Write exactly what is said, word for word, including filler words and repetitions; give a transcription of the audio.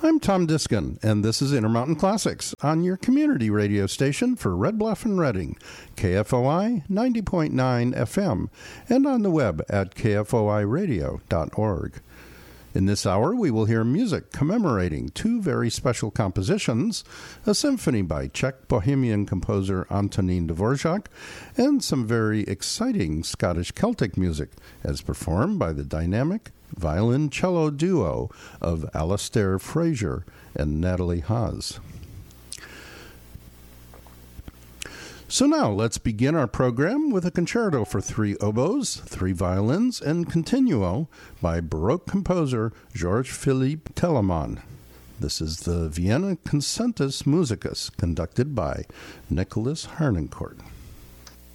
I'm Tom Diskin, and this is Intermountain Classics on your community radio station for Red Bluff and Redding, K F O I ninety point nine F M, and on the web at k f o i radio dot org. In this hour, we will hear music commemorating two very special compositions, a symphony by Czech Bohemian composer Antonín Dvořák, and some very exciting Scottish Celtic music, as performed by the dynamic violin-cello duo of Alistair Fraser and Natalie Haas. So now let's begin our program with a concerto for three oboes, three violins, and continuo by Baroque composer Georges Philippe Telemann. This is the Vienna Concertus Musicus, conducted by Nicholas Harnoncourt.